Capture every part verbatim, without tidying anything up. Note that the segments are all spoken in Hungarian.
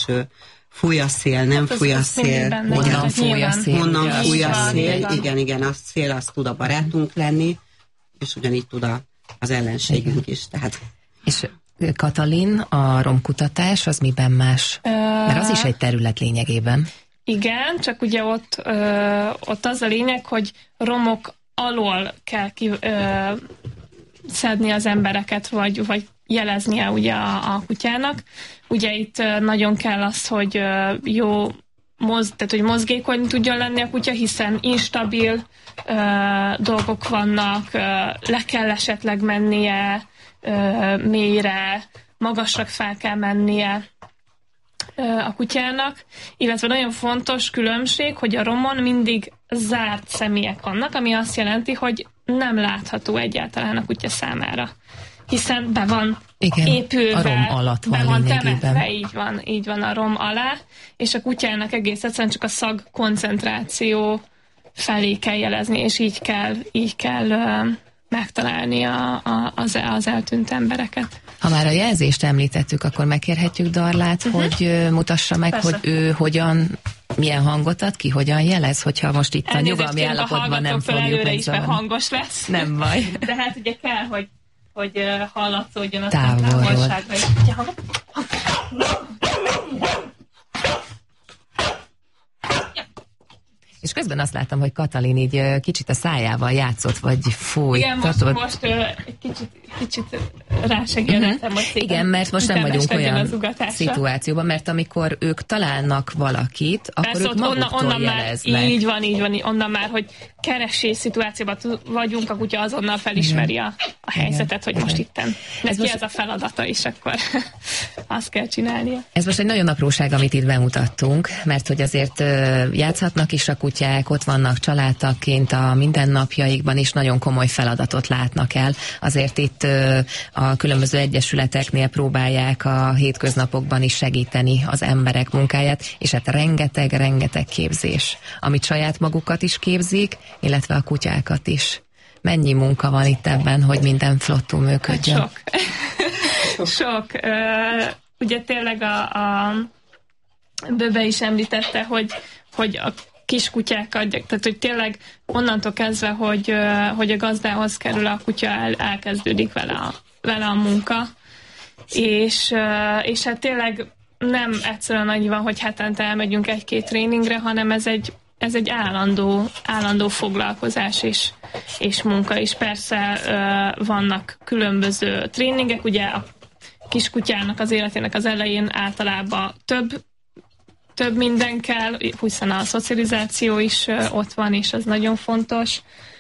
első fúj a szél, nem hát fúj a szél, honnan fúj a szél, honnan fúj a szél, van. igen, igen, a szél az tud a barátunk lenni, és ugyanígy tud a, az ellenségünk igen. is. Tehát. És Katalin, a romkutatás az miben más? Uh, Mert az is egy terület lényegében. Igen, csak ugye ott, ö, ott az a lényeg, hogy romok alól kell ki, ö, szedni az embereket, vagy, vagy jeleznie ugye a, a kutyának. Ugye itt nagyon kell az, hogy jó moz, tehát, hogy mozgékony tudjon lenni a kutya, hiszen instabil ö, dolgok vannak, ö, le kell esetleg mennie ö, mélyre, magasra fel kell mennie ö, a kutyának, illetve nagyon fontos különbség, hogy a romon mindig zárt személyek vannak, ami azt jelenti, hogy nem látható egyáltalán a kutya számára. Hiszen be van igen, épülve, a rom alatt van be van lényegében. temetve, így van, így van a rom alá, és a kutyának egész egyszerűen csak a szag koncentráció felé kell jelezni, és így kell, így kell uh, megtalálni a, a, az, az eltűnt embereket. Ha már a jelzést említettük, akkor megkérhetjük Darlát, uh-huh. hogy uh, mutassa meg, persze. hogy ő hogyan, milyen hangot ad ki, hogyan jelez, hogyha most itt a nyugalmi állapotban nem fogjuk megzavarni. Hangos lesz. Nem baj. De hát ugye kell, hogy hogy uh, hallatszódjon a távolságra. És közben azt láttam, hogy Katalin így uh, kicsit a szájával játszott, vagy fújt. Igen, most, most uh, egy kicsit, kicsit rásegéltem, uh-huh. hogy igen, mert most nem vagyunk olyan szituációban, mert amikor ők találnak valakit, akkor persze, ők maguktól onnan, onnan jeleznek. Már, így van, így van, onnan már, hogy keresés szituációban vagyunk, a kutya azonnal felismeri a, a helyzetet, hogy most itten. Neki ez, most... ez a feladata is, akkor azt kell csinálnia. Ez most egy nagyon apróság, amit itt bemutattunk, mert hogy azért játszhatnak is a kutyák, ott vannak családtagként a mindennapjaikban is, nagyon komoly feladatot látnak el. Azért itt a különböző egyesületeknél próbálják a hétköznapokban is segíteni az emberek munkáját, és hát rengeteg-rengeteg képzés, amit saját magukat is képzik, illetve a kutyákat is. Mennyi munka van itt ebben, hogy minden flottul működjön? Sok. Sok. Uh, ugye tényleg a, a Böbe is említette, hogy, hogy a kiskutyákat, tehát hogy tényleg onnantól kezdve, hogy, hogy a gazdához kerül a kutya, el, elkezdődik vele a, vele a munka, és, és hát tényleg nem egyszerűen annyi van, hogy hetente elmegyünk egy-két tréningre, hanem ez egy, ez egy állandó, állandó foglalkozás és, és munka is. Persze vannak különböző tréningek, ugye a kiskutyának az életének az elején általában több több minden kell, hiszen a szocializáció is ott van, és az nagyon fontos.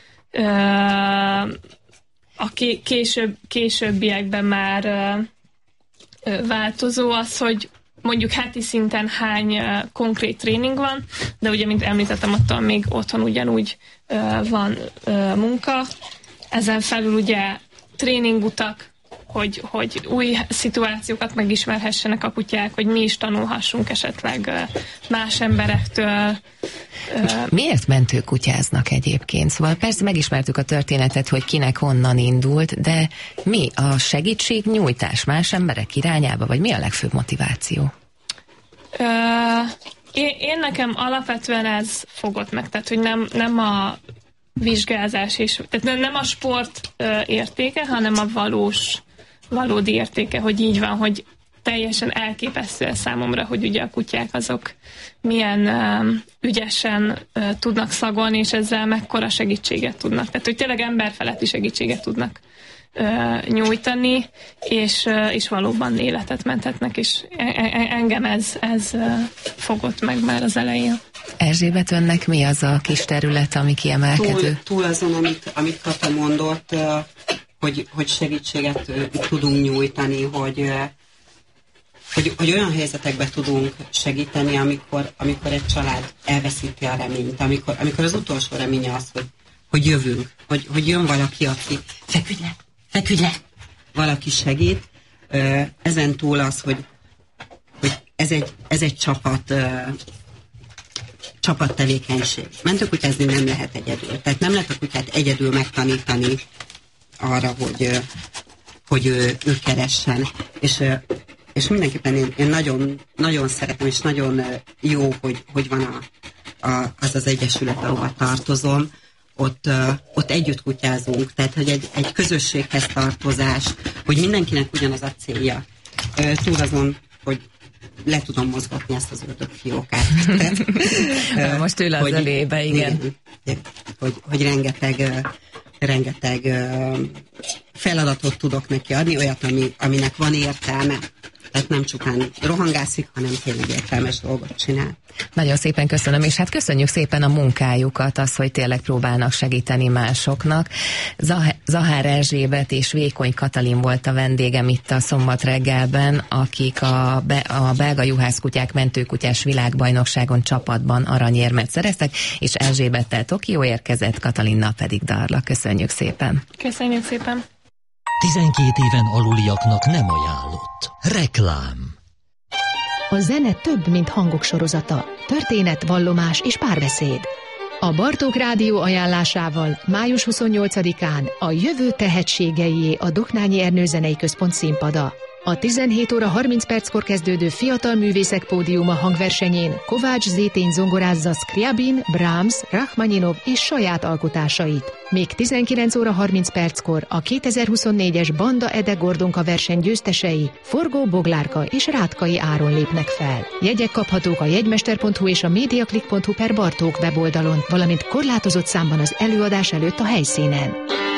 A később, későbbiekben már változó az, hogy mondjuk heti szinten hány konkrét tréning van, de ugye, mint említettem, attól még otthon ugyanúgy van munka. Ezen felül ugye tréningutak, Hogy, hogy új szituációkat megismerhessenek a kutyák, hogy mi is tanulhassunk esetleg más emberektől. Miért mentőkutyáznak egyébként? Szóval persze megismertük a történetet, hogy kinek honnan indult, de mi a segítségnyújtás más emberek irányába, vagy mi a legfőbb motiváció? Uh, én, én nekem alapvetően ez fogott meg, tehát hogy nem, nem a vizsgázás is, tehát nem a sport uh, értéke, hanem a valós valódi értéke, hogy így van, hogy teljesen elképesztő számomra, hogy ugye a kutyák azok milyen um, ügyesen uh, tudnak szagolni, és ezzel mekkora segítséget tudnak. Tehát, hogy tényleg emberfeletti segítséget tudnak uh, nyújtani, és, uh, és valóban életet menthetnek, és engem ez, ez uh, fogott meg már az elején. Erzsébet, önnek mi az a kis terület, ami kiemelkedő? Túl, túl azon, amit, amit Kata mondott, uh, Hogy, hogy segítséget tudunk nyújtani, hogy, hogy, hogy olyan helyzetekbe tudunk segíteni, amikor, amikor egy család elveszíti a reményt, amikor, amikor az utolsó reménye az, hogy, hogy jövünk, hogy, hogy jön valaki, aki feküdj le, feküdj le, valaki segít. Ezen túl az, hogy, hogy ez, egy, ez egy csapat, csapattevékenység. Mentőkutyázni nem lehet egyedül. Tehát nem lehet a kutyát egyedül megtanítani arra, hogy, hogy ő, ő keressen. És és mindenképpen én, én nagyon, nagyon szeretem, és nagyon jó, hogy, hogy van a, a, az az egyesület, ahova tartozom. Ott, ott együtt kutyázunk, tehát hogy egy, egy közösséghez tartozás, hogy mindenkinek ugyanaz a célja. Túl azon, hogy le tudom mozgatni ezt az ördögfiókát. Most ül az ölébe, igen. igen. Hogy, hogy rengeteg, rengeteg feladatot tudok neki adni, olyat, ami, aminek van értelme. Tehát nem csupán rohangászik, hanem tényleg értelmes dolgot csinál. Nagyon szépen köszönöm, és hát köszönjük szépen a munkájukat, az, hogy tényleg próbálnak segíteni másoknak. Zahár Erzsébet és Vékony Katalin volt a vendégem itt a Szombat reggelben, akik a, be, a belga juhászkutyák mentőkutyás világbajnokságon csapatban aranyérmet szereztek, és Erzsébettel Tokió érkezett, Katalinnal pedig Darla. Köszönjük szépen. Köszönjük szépen. tizenkét éven aluliaknak nem ajánlott. Reklám. A zene több, mint hangok sorozata. Történet, vallomás és párbeszéd. A Bartók Rádió ajánlásával május huszonnyolcadikán a Jövő tehetségeié a Doknányi Ernő Zenei Központ színpada. A tizenhét óra harminc perckor kezdődő Fiatal Művészek Pódiuma hangversenyén Kovács Zétény zongorázza Scriabin, Brahms, Rachmaninov és saját alkotásait. Még tizenkilenc óra harminc perckor a kétezer-huszonnégyes Banda Ede Gordonka verseny győztesei Forgó Boglárka és Rátkai Áron lépnek fel. Jegyek kaphatók a jegymester pont hu és a mediaclick pont hu per Bartók weboldalon, valamint korlátozott számban az előadás előtt a helyszínen.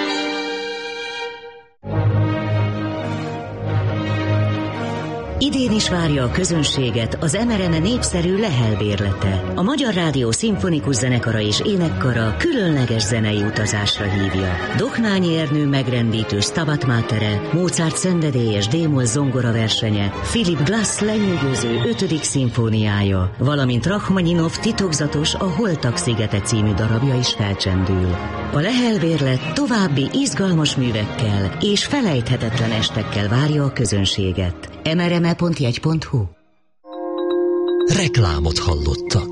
Idén is várja a közönséget az em er em e népszerű Lehel bérlete. A Magyar Rádió Szimfonikus Zenekara és Énekkara különleges zenei utazásra hívja. Doknányi Ernő megrendítő Stabat Matere, Mozart szenvedélyes D-moll zongora versenye, Philip Glass lenyűgöző ötödik szimfóniája, valamint Rachmaninov titokzatos A Holtak szigete című darabja is felcsendül. A Lehel bérlet további izgalmas művekkel és felejthetetlen estekkel várja a közönséget. em er em e pont jegy pont hu. Reklámot hallottak.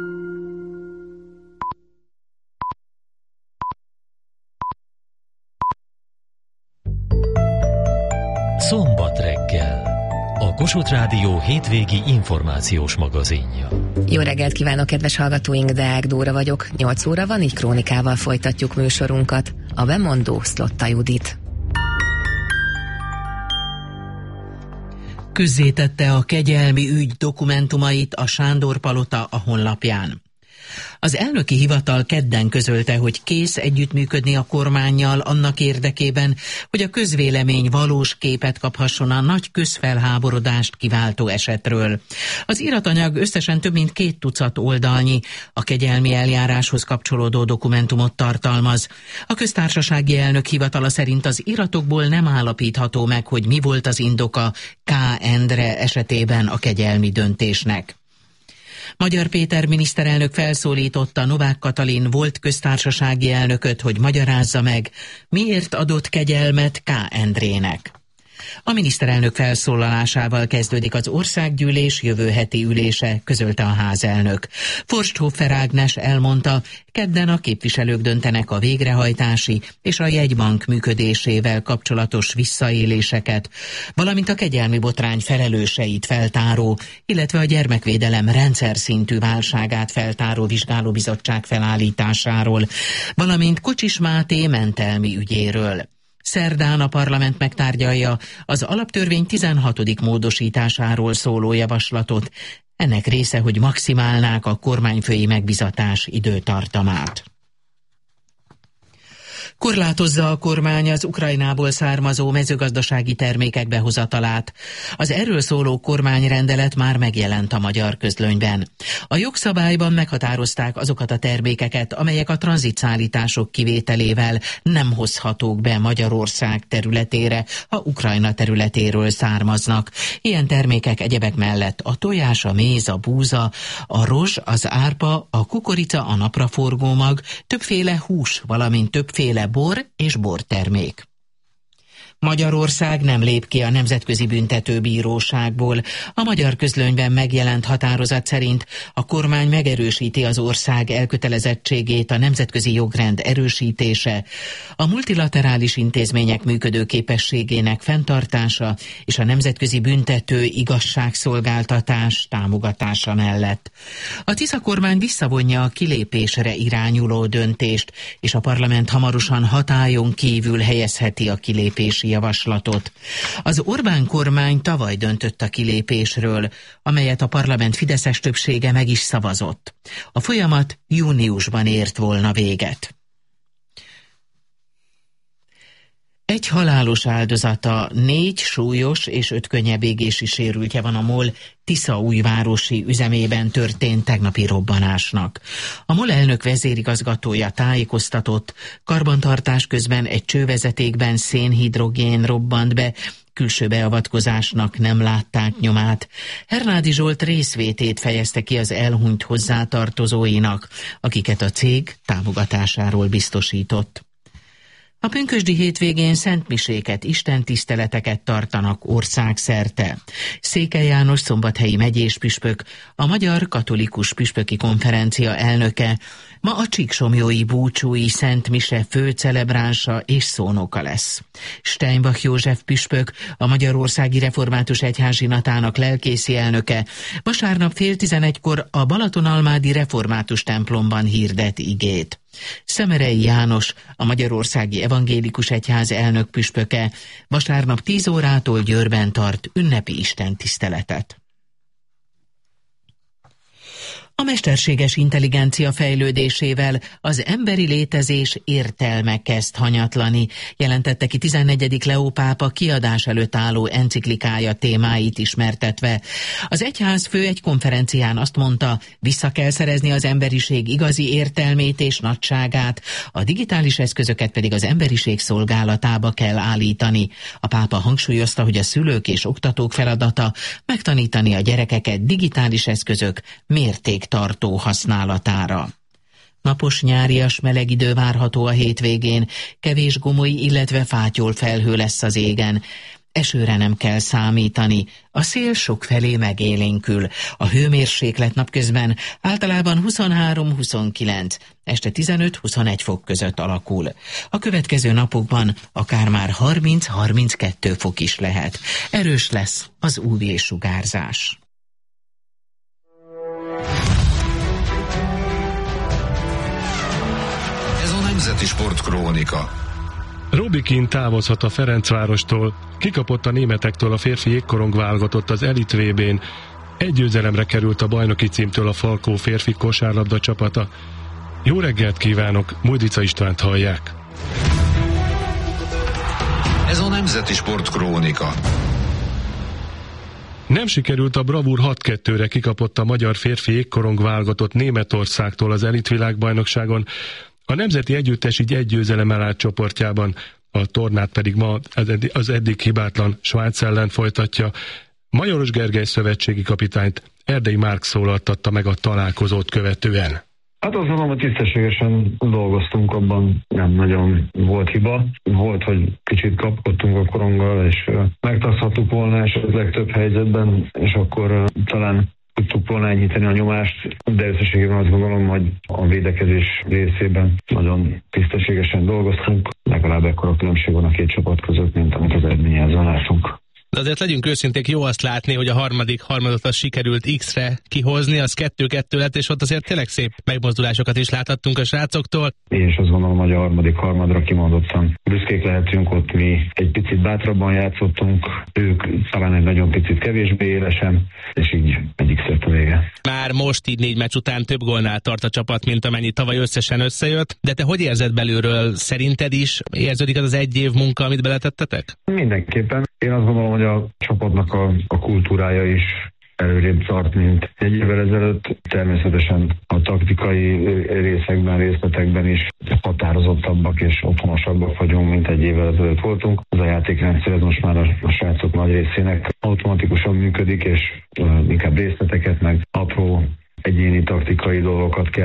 Szombat reggel. A Kossuth Rádió hétvégi információs magazinja. Jó reggelt kívánok, kedves hallgatóink, Deák Dóra vagyok. nyolc óra van, így krónikával folytatjuk műsorunkat. A bemondó Szlotta Judit. Közzétette a kegyelmi ügy dokumentumait a Sándor Palota a honlapján. Az elnöki hivatal kedden közölte, hogy kész együttműködni a kormánnyal annak érdekében, hogy a közvélemény valós képet kaphasson a nagy közfelháborodást kiváltó esetről. Az iratanyag összesen több mint két tucat oldalnyi, a kegyelmi eljáráshoz kapcsolódó dokumentumot tartalmaz. A köztársasági elnök hivatala szerint az iratokból nem állapítható meg, hogy mi volt az indoka K. Endre esetében a kegyelmi döntésnek. Magyar Péter miniszterelnök felszólította Novák Katalin volt köztársasági elnököt, hogy magyarázza meg, miért adott kegyelmet K. Endrének. A miniszterelnök felszólalásával kezdődik az országgyűlés jövő heti ülése, közölte a házelnök. Forsthofer Ágnes elmondta, kedden a képviselők döntenek a végrehajtási és a jegybank működésével kapcsolatos visszaéléseket, valamint a kegyelmi botrány felelőseit feltáró, illetve a gyermekvédelem rendszer szintű válságát feltáró vizsgálóbizottság felállításáról, valamint Kocsis Máté mentelmi ügyéről. Szerdán a parlament megtárgyalja az alaptörvény tizenhatodik módosításáról szóló javaslatot. Ennek része, hogy maximálnák a kormányfői megbizatás időtartamát. Korlátozza a kormány az Ukrajnából származó mezőgazdasági termékek behozatalát. Az erről szóló kormányrendelet már megjelent a magyar közlönyben. A jogszabályban meghatározták azokat a termékeket, amelyek a tranzitszállítások kivételével nem hozhatók be Magyarország területére, ha Ukrajna területéről származnak. Ilyen termékek egyebek mellett a tojás, a méz, a búza, a rozs, az árpa, a kukorica, a napraforgómag, többféle hús, valamint többféle bor és bortermék. Magyarország nem lép ki a Nemzetközi Büntetőbíróságból. A magyar közlönyben megjelent határozat szerint a kormány megerősíti az ország elkötelezettségét a nemzetközi jogrend erősítése, a multilaterális intézmények működőképességének fenntartása és a nemzetközi büntető igazságszolgáltatás támogatása mellett. A Tisza kormány visszavonja a kilépésre irányuló döntést, és a parlament hamarosan hatályon kívül helyezheti a kilépési javaslatot. Az Orbán kormány tavaly döntött a kilépésről, amelyet a parlament fideszes többsége meg is szavazott. A folyamat júniusban ért volna véget. Egy halálos áldozata, négy súlyos és öt könnyebb égési sérültje van a MOL tiszaújvárosi üzemében történt tegnapi robbanásnak. A MOL elnök vezérigazgatója tájékoztatott, karbantartás közben egy csővezetékben szénhidrogén robbant be, külső beavatkozásnak nem látták nyomát. Hernádi Zsolt részvétét fejezte ki az elhunyt hozzátartozóinak, akiket a cég támogatásáról biztosított. A pünkösdi hétvégén szentmiséket, istentiszteleteket tartanak országszerte. Székely János szombathelyi megyés püspök, a Magyar Katolikus Püspöki Konferencia elnöke, ma a csíksomjói búcsúi szentmise főcelebránsa és szónoka lesz. Steinbach József püspök, a Magyarországi Református Egyházsinatának lelkészi elnöke, vasárnap fél tizenegykor a Balatonalmádi Református templomban hirdet igét. Szemerei János, a Magyarországi Evangélikus Egyház elnök püspöke, vasárnap tíz órától Győrben tart ünnepi istentiszteletet. A mesterséges intelligencia fejlődésével az emberi létezés értelme kezd hanyatlani, jelentette ki tizennegyedik Leó pápa kiadás előtt álló enciklikája témáit ismertetve. Az egyházfő egy konferencián azt mondta, vissza kell szerezni az emberiség igazi értelmét és nagyságát, a digitális eszközöket pedig az emberiség szolgálatába kell állítani. A pápa hangsúlyozta, hogy a szülők és oktatók feladata megtanítani a gyerekeket digitális eszközök mérték tartó használatára. Napos nyárias meleg idő várható a hétvégén, kevés gomoly, illetve fátyol felhő lesz az égen. Esőre nem kell számítani, a szél sokfelé megélénkül. A hőmérséklet napközben általában huszonhárom-huszonkilenc, este tizenöt-huszonegy fok között alakul. A következő napokban akár már harminc-harminckettő fok is lehet. Erős lesz az ú vé-sugárzás. Nemzeti Sportkrónika. Robikin távozhat a Ferencvárostól, kikapott a németektől a férfi jégkorong válogatott az Elit vé bén, egy győzelemre került a bajnoki címtől a Falkó férfi kosárlabda csapata. Jó reggelt kívánok, Mújdica Istvánt hallják. Ez a Nemzeti Sportkrónika. Nem sikerült a bravúr hat kettőre, kikapott a magyar férfi jégkorong válogatott Németországtól az Elit világbajnokságon. A nemzeti együttes így egy győzelemmel állt csoportjában, a tornát pedig ma az eddig hibátlan Svájc ellen folytatja. Majoros Gergely szövetségi kapitányt Erdei Márk szólaltatta meg a találkozót követően. Hát azt mondom, hogy tisztességesen dolgoztunk, abban nem nagyon volt hiba. Volt, hogy kicsit kapkodtunk a koronggal, és megtarthattuk volna esetleg több helyzetben, és akkor talán tudtuk volna enyhíteni a nyomást, de összességében azt gondolom, hogy a védekezés részében nagyon tisztességesen dolgoztunk. Legalább ekkora különbség van a két csapat között, mint amit az eredményjelzően látunk. De azért legyünk őszinték, jó azt látni, hogy a harmadik harmadot az sikerült X-re kihozni, az kettő-kettő lett, és ott azért tényleg szép megmozdulásokat is láthattunk a srácoktól. Én is azt gondolom, hogy a harmadik harmadra kimondottan büszkék lehetünk, ott mi egy picit bátrabban játszottunk, ők talán egy nagyon picit kevésbé élesen, és így egyik szert a vége. Már most így négy meccs után több gólnál tart a csapat, mint amennyi tavaly összesen összejött, de te hogy érzed belülről? Szerinted is érződik az az egy év munka, amit beletettetek? Mindenképpen. Én azt gondolom, hogy a csapatnak a, a kultúrája is előrébb tart, mint egy évvel ezelőtt. Természetesen a taktikai részekben, részletekben is határozottabbak és otthonosabbak vagyunk, mint egy évvel ezelőtt voltunk. Az a játékrendszer ez most már a, a srácok nagy részének automatikusan működik, és uh, inkább részleteket, meg apró egyéni taktikai dolgokat kell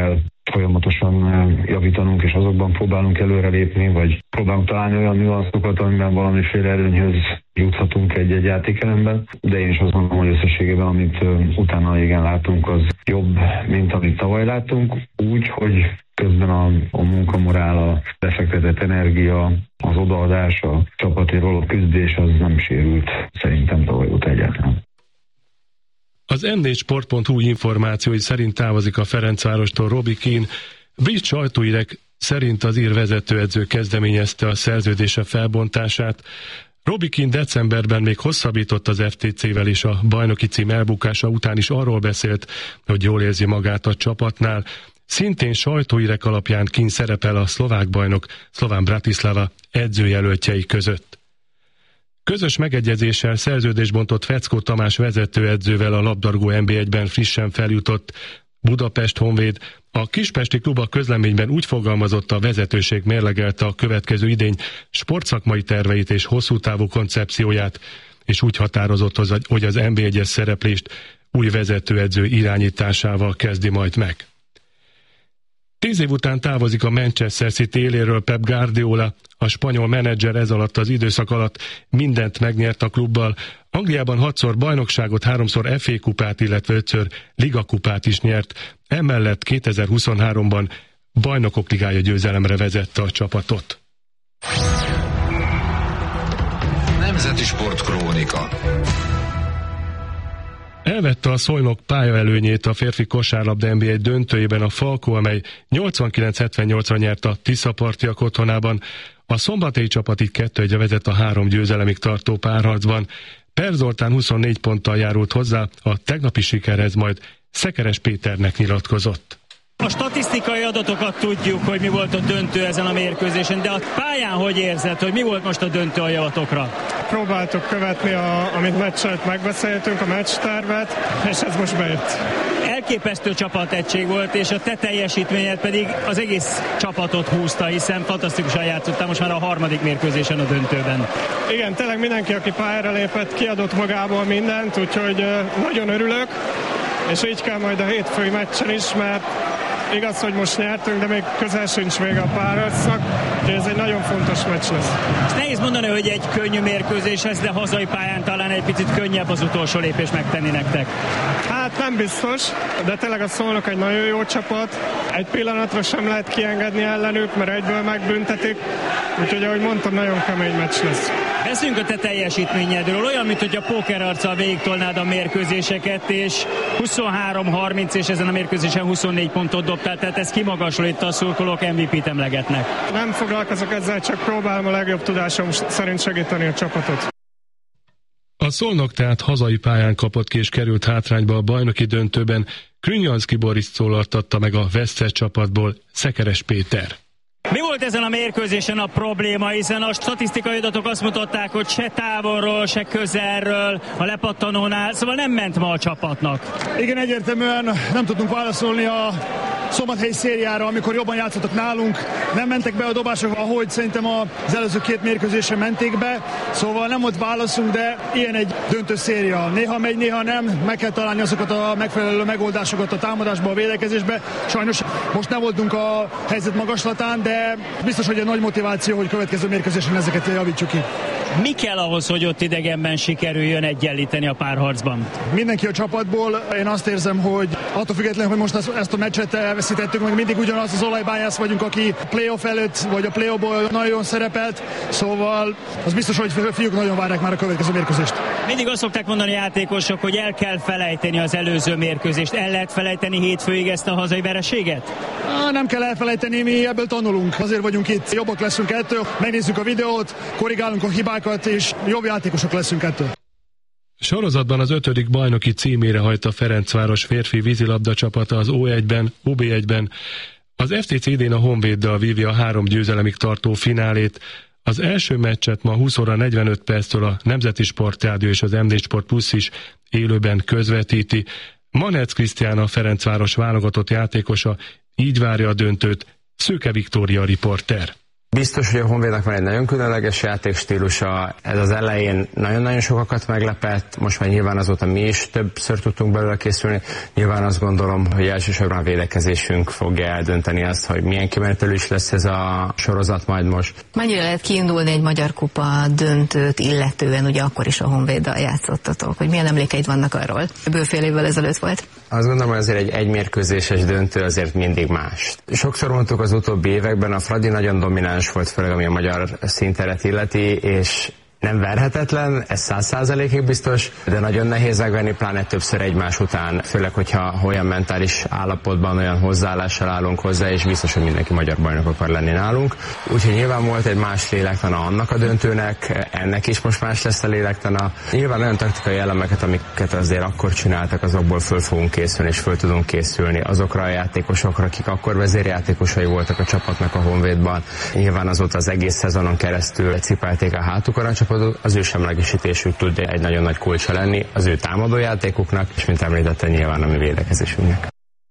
folyamatosan javítanunk, és azokban próbálunk előrelépni, vagy próbálunk találni olyan nüanszokat, amiben valamiféle előnyhöz juthatunk egy-egy játékelemben, de én is azt gondolom, hogy összességében, amit utána igen látunk, az jobb, mint amit tavaly láttunk, úgy, hogy közben a, a munkamorál, a befektetett energia, az odaadás, a csapatért való küzdés az nem sérült szerintem tavaly óta egyáltalán. Az em négy sport pont hu információi szerint távozik a Ferencvárostól Robbie Keane. Brit sajtóírek szerint az ír vezetőedző kezdeményezte a szerződése felbontását. Robbie Keane decemberben még hosszabbított az ef té cével, és a bajnoki cím elbukása után is arról beszélt, hogy jól érzi magát a csapatnál. Szintén sajtóírek alapján Keane szerepel a szlovák bajnok Slovan Bratislava edzőjelöltjei között. Közös megegyezéssel szerződést bontott Feckó Tamás vezetőedzővel a labdarúgó en bé egyben frissen feljutott Budapest Honvéd. A kispesti klub a közleményben úgy fogalmazott, a vezetőség mérlegelte a következő idény sportszakmai terveit és hosszú távú koncepcióját, és úgy határozott, hogy az en bé egyes szereplést új vezetőedző irányításával kezdi majd meg. Tíz év után távozik a Manchester City éléről Pep Guardiola. A spanyol menedzser ez alatt az időszak alatt mindent megnyert a klubbal. Angliában hatszor bajnokságot, háromszor ef á kupát, illetve ötször ligakupát is nyert. Emellett kétezer-huszonháromban Bajnokok Ligája győzelemre vezette a csapatot. Nemzeti Sport Krónika. Elvette a Szolnok pályaelőnyét a férfi kosárlabda en bé egy döntőjében a Falkó, amely nyolcvankilenc hetvennyolcra nyert a Tiszapartiak otthonában. A szombathelyi csapat így kettő egyre vezet a három győzelemig tartó párharcban. Per Zoltán huszonnégy ponttal járult hozzá, a tegnapi sikerhez majd Szekeres Péternek nyilatkozott. A statisztikai adatokat tudjuk, hogy mi volt a döntő ezen a mérkőzésen, de a pályán hogy érzed, hogy mi volt most a döntő a javatokra? Próbáltuk követni, a, amit meccselt megbeszéltünk, a meccstervet, és ez most bejött. Elképesztő csapategység volt, és a te teljesítményed pedig az egész csapatot húzta, hiszen fantasztikusan játszottál most már a harmadik mérkőzésen a döntőben. Igen, tényleg mindenki, aki pályára lépett, kiadott magából mindent, úgyhogy nagyon örülök, és így kell majd a hétfői meccsen is, mert igaz, hogy most nyertünk, de még közel sincs vége a párharcnak, úgyhogy ez egy nagyon fontos meccs lesz. Ezt nehéz mondani, hogy egy könnyű mérkőzés ez, de hazai pályán talán egy picit könnyebb az utolsó lépés megtenni nektek. Hát nem biztos, de tényleg a Szolnok egy nagyon jó csapat. Egy pillanatra sem lehet kiengedni ellenük, mert egyből megbüntetik. Úgyhogy ahogy mondtam, nagyon kemény meccs lesz. Beszéljünk a te teljesítményedről, olyan, mint hogy a pókerarccal végigtolnád a mérkőzéseket, és huszonhárom harminc, és ezen a mérkőzésen huszonnégy pontot dobtál, tehát ez kimagasló, itt a szurkolók em vé pét emlegetnek. Nem foglalkozok ezzel, csak próbálom a legjobb tudásom szerint segíteni a csapatot. A Szolnok tehát hazai pályán kapott ki és került hátrányba a bajnoki döntőben. Krünjanszki Boris szólaltatta meg a vesztes csapatból Szekeres Péter. Mi volt ezen a mérkőzésen a probléma, hiszen a statisztikai adatok azt mutatták, hogy se távolról, se közelről, a lepattanónál, szóval nem ment ma a csapatnak. Igen, egyértelműen nem tudtunk válaszolni a szombathelyi szériára, amikor jobban játszottak nálunk, nem mentek be a dobások, ahogy szerintem az előző két mérkőzésen menték be, szóval nem volt válaszunk, de ilyen egy döntő széria. Néha megy, néha nem, meg kell találni azokat a megfelelő megoldásokat a támadásba, a védekezésbe. Sajnos most nem voltunk a helyzet magaslatán, de biztos, hogy egy nagy motiváció, hogy következő mérkőzésen ezeket javítsuk ki. Mi kell ahhoz, hogy ott idegenben sikerüljön egyenlíteni a párharcban? Mindenki a csapatból, én azt érzem, hogy attól függetlenül, hogy most ezt a meccset elveszítettük, meg mindig ugyanaz az olajbányász vagyunk, aki playoff előtt, vagy a playoffból nagyon szerepelt, szóval az biztos, hogy fiúk nagyon várják már a következő mérkőzést. Mindig azt szokták mondani játékosok, hogy el kell felejteni az előző mérkőzést. El lehet felejteni hétfőig ezt a hazai vereséget? Ah, nem kell elfelejteni, mi ebből tanulunk. Azért vagyunk itt, jobbak leszünk ettől, megnézzük a videót, korrigálunk a hibákat, és jobb játékosok leszünk ettől. Sorozatban az ötödik bajnoki címére hajt a Ferencváros férfi vízilabda csapata az ó egyben, o bé egyben. Az ef té cé idén a Honvéddal vívja a három győzelemig tartó finálét. Az első meccset ma húsz óra negyvenöt perctől a Nemzeti Sport Rádió és az em négy Sport Plus is élőben közvetíti. Manec Krisztián, a Ferencváros válogatott játékosa így várja a döntőt. Szőke Viktória riporter. Biztos, hogy a Honvédnak van egy nagyon különleges játékstílusa, ez az elején nagyon-nagyon sokakat meglepett, most már nyilván azóta mi is többször tudtunk belőle készülni, nyilván azt gondolom, hogy elsősorban a védekezésünk fogja eldönteni azt, hogy milyen kimenetelő is lesz ez a sorozat majd most. Mennyire lehet kiindulni egy Magyar Kupa döntőt illetően, ugye akkor is a Honvéddal játszottatok, hogy milyen emlékeid vannak arról? Bőfél évvel ezelőtt volt. Azt gondolom, hogy azért egy egymérkőzéses döntő azért mindig más. Sokszor mondtuk az utóbbi években, a Fradi nagyon domináns volt, főleg ami a magyar színteret illeti, és nem verhetetlen, ez száz százalékig biztos, de nagyon nehéz megvenni, pláne többször egymás után, főleg, hogyha olyan mentális állapotban, olyan hozzáállással állunk hozzá, és biztos, hogy mindenki magyar bajnok akar lenni nálunk. Úgyhogy nyilván volt egy más lélektana annak a döntőnek, ennek is most más lesz a lélektana. Nyilván olyan taktikai elemeket, amiket azért akkor csináltak, azokból föl fogunk készülni, és föl tudunk készülni azokra a játékosokra, akik akkor vezérjátékosai voltak a csapatnak a Honvédban. Nyilván azóta az egész szezonon keresztül cipelték a hátukon a csapat, az ő semlegesítésük tud egy nagyon nagy kulcsa lenni az ő támadójátékuknak, és mint említette, nyilván a mi védekezésünknek.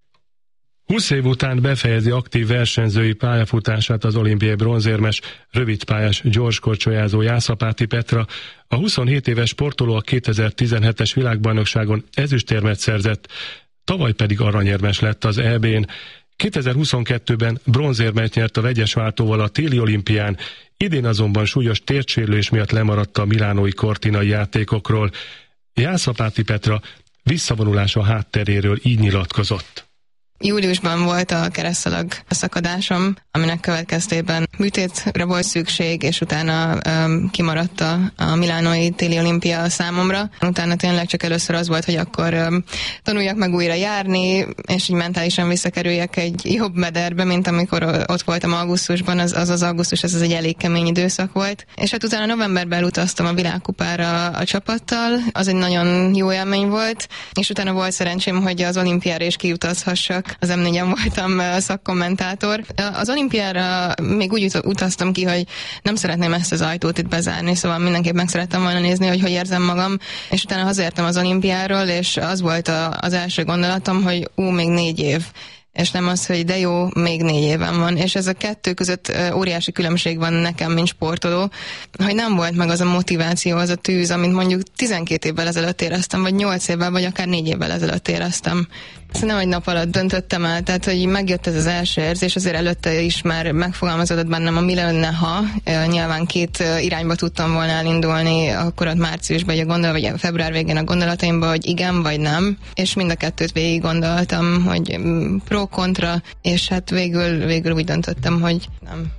húsz év után befejezi aktív versenyzői pályafutását az olimpiai bronzérmes, rövidpályás gyorskorcsolyázó Jászapáti Petra. A huszonhét éves sportoló a kétezer-tizenhetes világbajnokságon ezüstérmet szerzett, tavaly pedig aranyérmes lett az é bén. kétezer-huszonkettőben bronzérmet nyert a vegyes váltóval a téli olimpián, idén azonban súlyos térdsérülés miatt lemaradt a milánói cortinai játékokról. Jászapáti Petra visszavonulása hátteréről így nyilatkozott. Júliusban volt a keresztszalag szakadásom, aminek következtében műtétre volt szükség, és utána um, kimaradt a, a milánói téli olimpia számomra. Utána tényleg csak először az volt, hogy akkor um, tanuljak meg újra járni, és így mentálisan visszakerüljek egy jobb mederbe, mint amikor ott voltam augusztusban, az az, az augusztus, ez az egy elég kemény időszak volt. És hát utána novemberben utaztam a világkupára a csapattal, az egy nagyon jó élmény volt, és utána volt szerencsém, hogy az olimpiára is kiutazhassak. Az em négyen voltam szakkommentátor. Az olimpiára még úgy utaztam ki, hogy nem szeretném ezt az ajtót itt bezárni, szóval mindenképp meg szerettem volna nézni, hogy hogy érzem magam, és utána hazaértem az olimpiáról, és az volt a, az első gondolatom, hogy ú, még négy év. És nem az, hogy de jó, még négy éven van. És ez a kettő között óriási különbség van nekem, mint sportoló, hogy nem volt meg az a motiváció, az a tűz, amit mondjuk tizenkét évvel ezelőtt éreztem, vagy nyolc évvel, vagy akár négy évvel ezelőtt éreztem. Nem egy nap alatt döntöttem el, tehát hogy megjött ez az első érzés, azért előtte is már megfogalmazódott bennem a mi lenne, ha. Nyilván két irányba tudtam volna elindulni, akkor ott márciusban, vagy a gondol, vagy a február végén a gondolataimban, hogy igen, vagy nem, és mind a kettőt végig gondoltam, hogy pro-kontra, és hát végül, végül úgy döntöttem, hogy nem.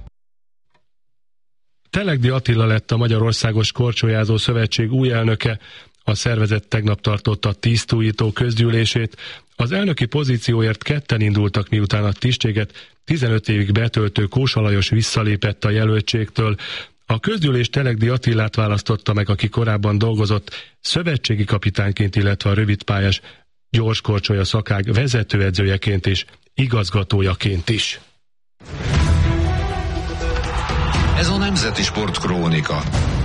Telegdi Attila lett a Magyarországos Korcsolyázó Szövetség új elnöke. A szervezet tegnap tartotta tisztújító közgyűlését. Az elnöki pozícióért ketten indultak, miután a tisztséget tizenöt évig betöltő Kósa Lajos visszalépett a jelöltségtől. A közgyűlés Telegdi Attilát választotta meg, aki korábban dolgozott szövetségi kapitányként, illetve a rövidpályás gyorskorcsolya szakág vezetőedzőjeként és igazgatójaként is. Ez a Nemzeti Sport Krónika.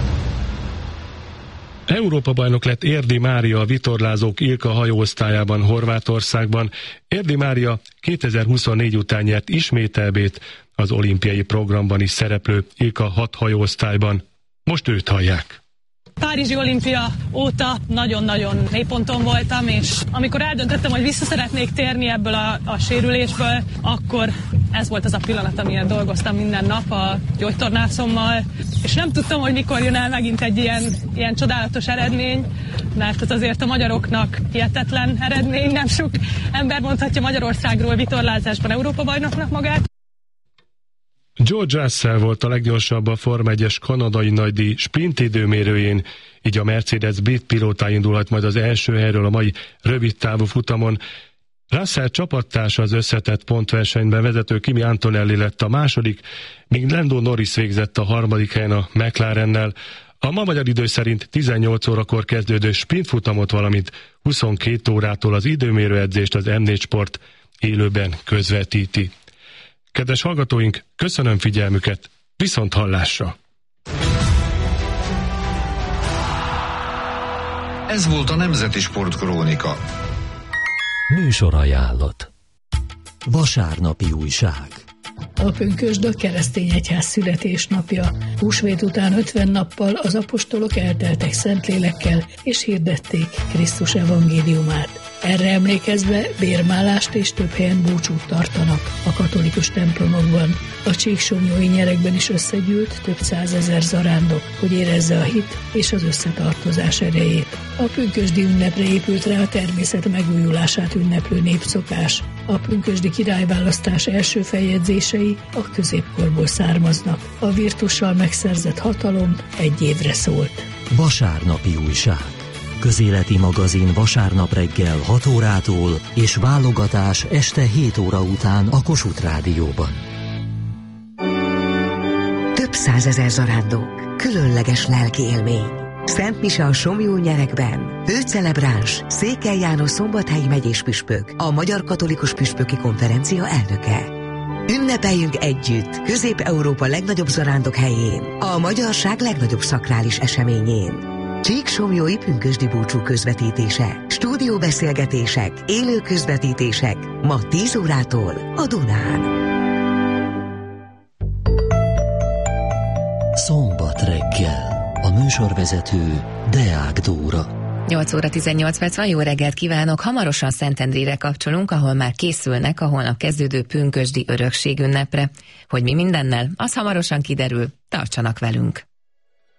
Európa-bajnok lett Érdi Mária a vitorlázók Ilka hajóosztályában Horvátországban. Érdi Mária kétezer-huszonnégy után nyert ismét é bét az olimpiai programban is szereplő Ilka hat hajóosztályban. Most őt hallják. Párizsi olimpia óta nagyon-nagyon mélyponton voltam, és amikor eldöntöttem, hogy vissza szeretnék térni ebből a, a sérülésből, akkor ez volt az a pillanat, amilyen dolgoztam minden nap a gyógytornászommal, és nem tudtam, hogy mikor jön el megint egy ilyen, ilyen csodálatos eredmény, mert az azért a magyaroknak hihetetlen eredmény, nem sok ember mondhatja Magyarországról vitorlázásban Európa-bajnoknak magát. George Russell volt a leggyorsabb a Forma egyes kanadai nagydíj sprint időmérőjén, így a Mercedes brit pilótá indulhat majd az első helyről a mai rövidtávú futamon. Russell csapattársa az összetett pontversenyben vezető Kimi Antonelli lett a második, míg Lando Norris végzett a harmadik helyen a McLarennel. A ma magyar idő szerint tizennyolc órakor kezdődő sprintfutamot, valamint huszonkét órától az időmérőedzést az em négy Sport élőben közvetíti. Kedves hallgatóink, köszönöm figyelmüket, viszont hallásra! Ez volt a Nemzeti Sport Krónika. Műsorajánlat. Vasárnapi újság. A pünkösd a keresztény egyház születésnapja. Húsvét után ötven nappal az apostolok elteltek Szentlélekkel, és hirdették Krisztus evangéliumát. Erre emlékezve bérmálást és több helyen búcsút tartanak a katolikus templomokban. A csíksomlyói nyerekben is összegyűlt több százezer zarándok, hogy érezze a hit és az összetartozás erejét. A pünkösdi ünnepre épült rá a természet megújulását ünneplő népszokás. A pünkösdi királyválasztás első feljegyzései a középkorból származnak. A virtussal megszerzett hatalom egy évre szólt. Vasárnapi újság. Közéleti magazin vasárnap reggel hat órától és válogatás este hét óra után a Kossuth Rádióban. Több százezer zarándok, különleges lelki élmény. Szent Mise a Somlyó-nyerekben. Főcelebráns Székely János szombathelyi megyés püspök, a Magyar Katolikus Püspöki Konferencia elnöke. Ünnepeljünk együtt Közép-Európa legnagyobb zarándok helyén, a magyarság legnagyobb szakrális eseményén. Csíksomlyói pünkösdi búcsú közvetítése, stúdióbeszélgetések, élő közvetítések, ma tíz órától a Dunán. Szombat reggel. A műsorvezető Deák Dóra. nyolc óra tizennyolc perc van, jó reggelt kívánok! Hamarosan Szentendrére kapcsolunk, ahol már készülnek a holnap kezdődő pünkösdi örökség ünnepre. Hogy mi mindennel, az hamarosan kiderül, tartsanak velünk!